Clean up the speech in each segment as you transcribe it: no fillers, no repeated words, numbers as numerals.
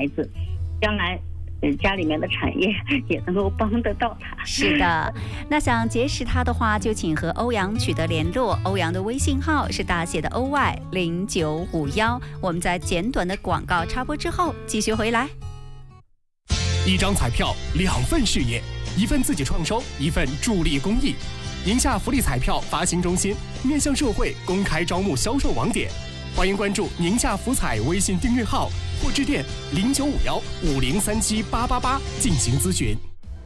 孩子，将来家里面的产业也能够帮得到他。 是的，那想结识他的话，就请和欧阳取得联络。欧阳的微信号是大写的 OY0951。我们在简短的广告插播之后，继续回来。 一张彩票，2份事业，一份自己创收，一份助力公益。宁夏福利彩票发行中心面向社会公开招募销售网点，欢迎关注宁夏福彩微信订阅号或致电095150378888进行咨询。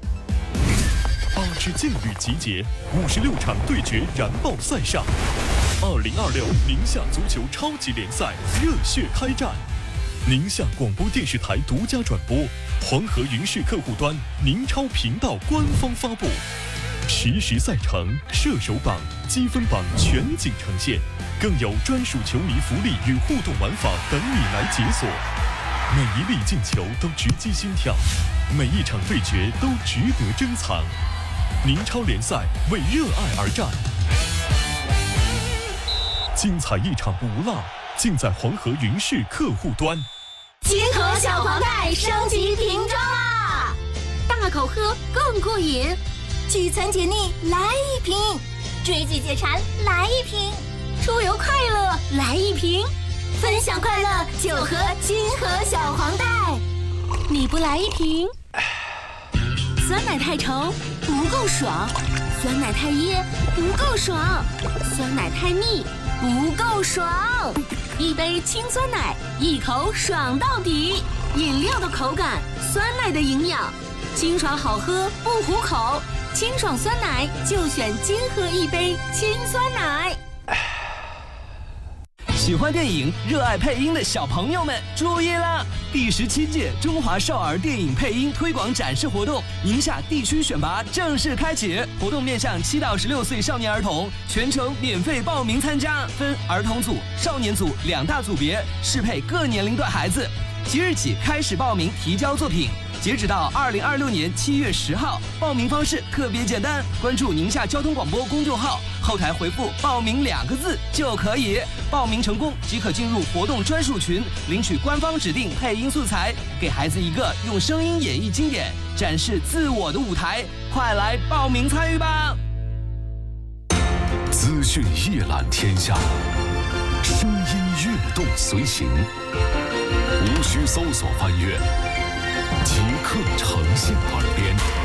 8支劲旅集结，56场对决燃爆赛上，2026宁夏足球超级联赛热血开战。宁夏广播电视台独家转播，黄河云视客户端宁超频道官方发布，实时赛程、射手榜、积分榜全景呈现，更有专属球迷福利与互动玩法等你来解锁。每一粒进球都直击心跳，每一场对决都值得珍藏。宁超联赛为热爱而战，精彩一场不落，尽在黄河云视客户端。 金河小黄袋升级瓶装啦！大口喝更过瘾，聚餐解腻来一瓶，追剧解馋来一瓶，出游快乐来一瓶，分享快乐就喝金河小黄袋。你不来一瓶，酸奶太稠不够爽，酸奶太噎不够爽，酸奶太腻不够爽。一杯清酸奶，一口爽到底。饮料的口感，酸奶的营养，清爽好喝不糊口。清爽酸奶就选金河一杯清酸奶。 喜欢电影、热爱配音的小朋友们注意了！第17届中华少儿电影配音推广展示活动宁夏地区选拔正式开启，活动面向7到16岁少年儿童，全程免费报名参加，分儿童组、少年组2大组别，适配各年龄段孩子。即日起开始报名提交作品，截止到2026年7月10号。报名方式特别简单，关注宁夏交通广播公众号，后台回复报名2个字就可以。报名成功即可进入活动专属群，领取官方指定配音素材，给孩子一个用声音演绎经典、展示自我的舞台。快来报名参与吧！ 资讯一览天下，声音跃动随行，无需搜索翻阅，即刻呈现耳边。